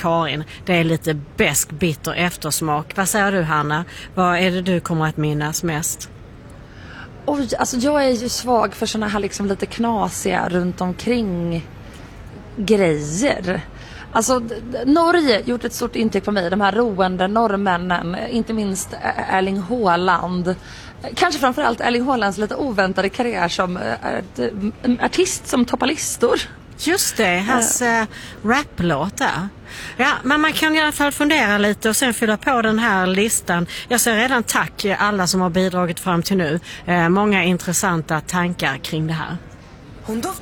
Karin. Det är lite besk, bitter eftersmak. Vad säger du, Hanna? Vad är det du kommer att minnas mest? Oj, alltså jag är ju svag för såna här liksom lite knasiga runt omkring grejer. Alltså Norge gjort ett stort intryck på mig. De här roende norrmännen, inte minst Erling Haaland. Kanske framförallt Erling Haalands lite oväntade karriär som artist som toppar listor. Just det, hans raplåt där. Ja, men man kan i alla fall fundera lite och sen fylla på den här listan. Jag säger redan tack alla som har bidragit fram till nu. Många intressanta tankar kring det här. Hon doftar